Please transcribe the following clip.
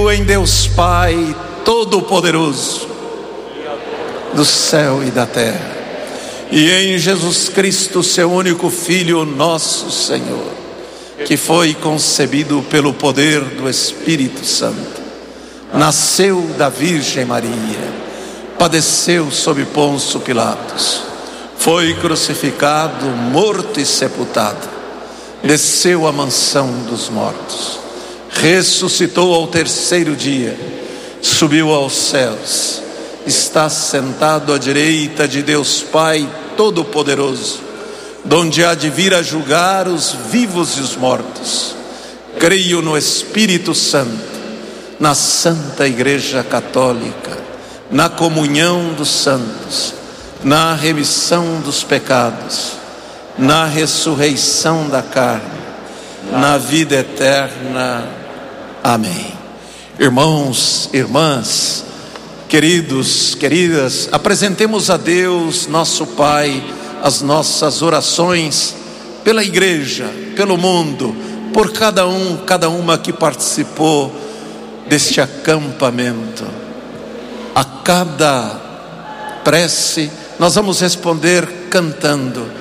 Em Deus Pai Todo-Poderoso, do céu e da terra, e em Jesus Cristo, seu único Filho, nosso Senhor, que foi concebido pelo poder do Espírito Santo, nasceu da Virgem Maria, padeceu sob Pôncio Pilatos, foi crucificado, morto e sepultado, desceu à mansão dos mortos, ressuscitou ao terceiro dia, subiu aos céus, está sentado à direita de Deus Pai Todo-Poderoso, donde há de vir a julgar os vivos e os mortos. Creio no Espírito Santo, na Santa Igreja Católica, na comunhão dos santos, na remissão dos pecados, na ressurreição da carne, na vida eterna. Amém. Irmãos, irmãs, queridos, queridas, apresentemos a Deus, nosso Pai, as nossas orações pela igreja, pelo mundo, por cada uma que participou deste acampamento. A cada prece nós vamos responder cantando: